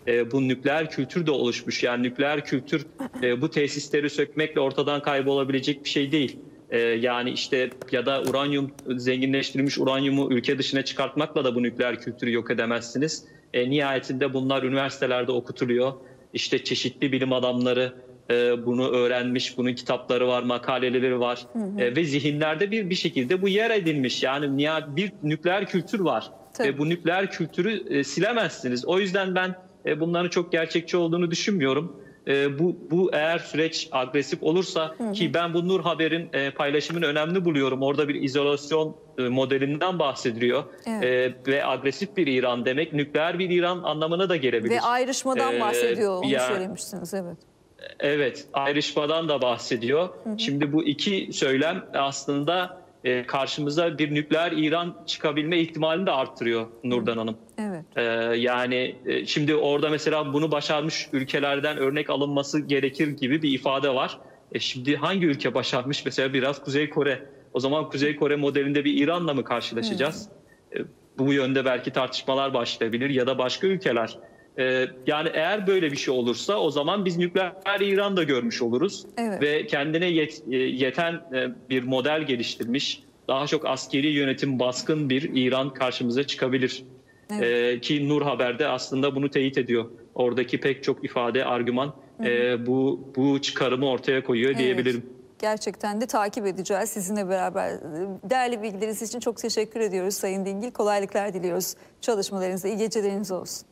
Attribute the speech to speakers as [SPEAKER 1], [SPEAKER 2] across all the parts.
[SPEAKER 1] bu nükleer kültür de oluşmuş. Yani nükleer kültür bu tesisleri sökmekle ortadan kaybolabilecek bir şey değil. Yani işte ya da uranyum, zenginleştirilmiş uranyumu ülke dışına çıkartmakla da bu nükleer kültürü yok edemezsiniz. Nihayetinde bunlar üniversitelerde okutuluyor. İşte çeşitli bilim adamları bunu öğrenmiş, bunun kitapları var, makaleleri var. Ve zihinlerde bir şekilde bu yer edilmiş. Yani bir nükleer kültür var.
[SPEAKER 2] Tabii.
[SPEAKER 1] Ve bu nükleer kültürü silemezsiniz. O yüzden ben bunların çok gerçekçi olduğunu düşünmüyorum. Bu eğer süreç agresif olursa, ki ben bu Nur Haber'in paylaşımını önemli buluyorum. Orada bir izolasyon modelinden bahsediliyor.
[SPEAKER 2] Evet.
[SPEAKER 1] Ve agresif bir İran demek nükleer bir İran anlamına da gelebilir.
[SPEAKER 2] Ve ayrışmadan bahsediyor, onu
[SPEAKER 1] yani,
[SPEAKER 2] söylemiştiniz, evet.
[SPEAKER 1] Evet, ayrışmadan da bahsediyor. Şimdi bu iki söylem aslında karşımıza bir nükleer İran çıkabilme ihtimalini de arttırıyor Nurdan Hanım.
[SPEAKER 2] Evet.
[SPEAKER 1] Yani şimdi orada mesela bunu başarmış ülkelerden örnek alınması gerekir gibi bir ifade var. Şimdi hangi ülke başarmış? Mesela biraz Kuzey Kore. O zaman Kuzey Kore modelinde bir İran'la mı karşılaşacağız? Bu yönde belki tartışmalar başlayabilir ya da başka ülkeler. Yani eğer böyle bir şey olursa o zaman biz nükleer İran da görmüş oluruz.
[SPEAKER 2] Evet.
[SPEAKER 1] Ve kendine yeten bir model geliştirmiş, daha çok askeri yönetim baskın bir İran karşımıza çıkabilir.
[SPEAKER 2] Evet.
[SPEAKER 1] Ki Nur Haber'de aslında bunu teyit ediyor. Oradaki pek çok ifade, argüman bu çıkarımı ortaya koyuyor diyebilirim.
[SPEAKER 2] Gerçekten de takip edeceğiz sizinle beraber. Değerli bilgileriniz için çok teşekkür ediyoruz Sayın Dingil. Kolaylıklar diliyoruz çalışmalarınızda. İyi geceleriniz olsun.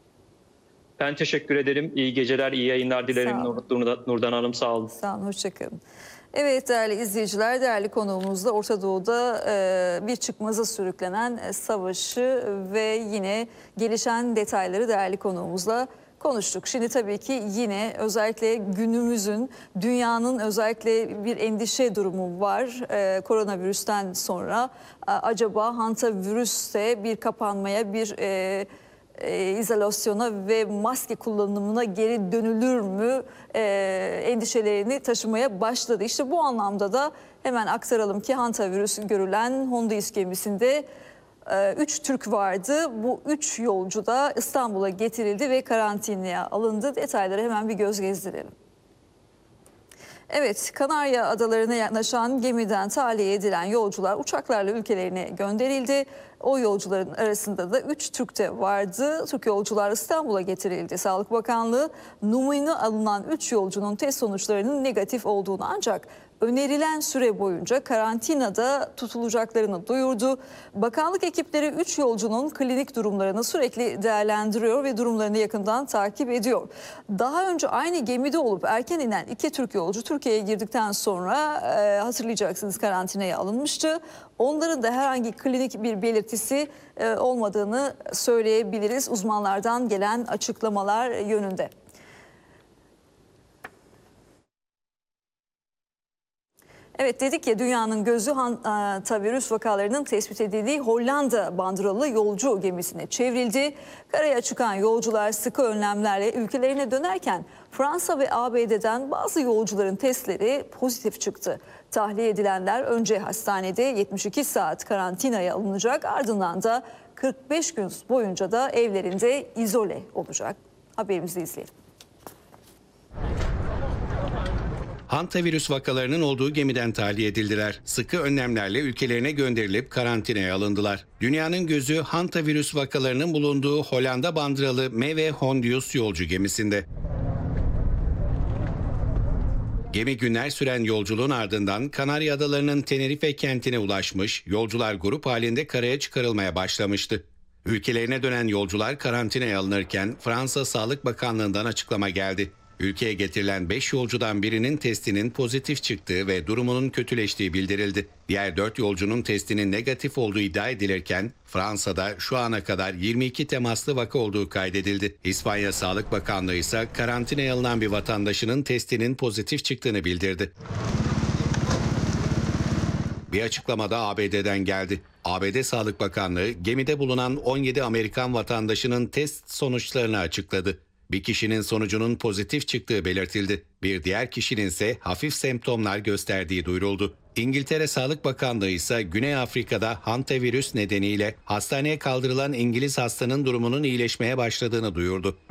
[SPEAKER 1] Ben teşekkür ederim. İyi geceler, iyi yayınlar dilerim Nurdan Hanım. Sağ olun.
[SPEAKER 2] Sağ olun, hoşçakalın. Evet değerli izleyiciler, değerli konuğumuzda Orta Doğu'da bir çıkmaza sürüklenen savaşı ve yine gelişen detayları değerli konuğumuzla konuştuk. Şimdi tabii ki yine özellikle günümüzün, dünyanın özellikle bir endişe durumu var. Koronavirüsten sonra acaba hantavirüste bir kapanmaya, bir izolasyona ve maske kullanımına geri dönülür mü endişelerini taşımaya başladı. İşte bu anlamda da hemen aktaralım ki hantavirüs görülen Hondius gemisinde 3 Türk vardı. Bu 3 yolcu da İstanbul'a getirildi ve karantinaya alındı. Detayları hemen bir göz gezdirelim. Evet, Kanarya Adaları'na yaklaşan gemiden tahliye edilen yolcular uçaklarla ülkelerine gönderildi. O yolcuların arasında da 3 Türk de vardı. Türk yolcular İstanbul'a getirildi. Sağlık Bakanlığı numune alınan 3 yolcunun test sonuçlarının negatif olduğunu, ancak önerilen süre boyunca karantinada tutulacaklarını duyurdu. Bakanlık ekipleri 3 yolcunun klinik durumlarını sürekli değerlendiriyor ve durumlarını yakından takip ediyor. Daha önce aynı gemide olup erken inen 2 Türk yolcu Türkiye'ye girdikten sonra hatırlayacaksınız karantinaya alınmıştı. Onların da herhangi klinik bir belirtisi olmadığını söyleyebiliriz uzmanlardan gelen açıklamalar yönünde. Evet, dedik ya, dünyanın gözü hantavirüs vakalarının tespit edildiği Hollanda bandıralı yolcu gemisine çevrildi. Karaya çıkan yolcular sıkı önlemlerle ülkelerine dönerken Fransa ve ABD'den bazı yolcuların testleri pozitif çıktı. Tahliye edilenler önce hastanede 72 saat karantinaya alınacak, ardından da 45 gün boyunca da evlerinde izole olacak. Haberimizi izleyelim.
[SPEAKER 3] Hantavirüs vakalarının olduğu gemiden tahliye edildiler. Sıkı önlemlerle ülkelerine gönderilip karantinaya alındılar. Dünyanın gözü hantavirüs vakalarının bulunduğu Hollanda bandıralı MV Hondius yolcu gemisinde. Gemi günler süren yolculuğun ardından Kanarya Adaları'nın Tenerife kentine ulaşmış, yolcular grup halinde karaya çıkarılmaya başlamıştı. Ülkelerine dönen yolcular karantinaya alınırken Fransa Sağlık Bakanlığı'ndan açıklama geldi. Ülkeye getirilen 5 yolcudan birinin testinin pozitif çıktığı ve durumunun kötüleştiği bildirildi. Diğer 4 yolcunun testinin negatif olduğu iddia edilirken Fransa'da şu ana kadar 22 temaslı vaka olduğu kaydedildi. İspanya Sağlık Bakanlığı ise karantinaya alınan bir vatandaşının testinin pozitif çıktığını bildirdi. Bir açıklamada ABD'den geldi. ABD Sağlık Bakanlığı gemide bulunan 17 Amerikan vatandaşının test sonuçlarını açıkladı. Bir kişinin sonucunun pozitif çıktığı belirtildi. Bir diğer kişinin ise hafif semptomlar gösterdiği duyuruldu. İngiltere Sağlık Bakanlığı ise Güney Afrika'da hantavirüs nedeniyle hastaneye kaldırılan İngiliz hastanın durumunun iyileşmeye başladığını duyurdu.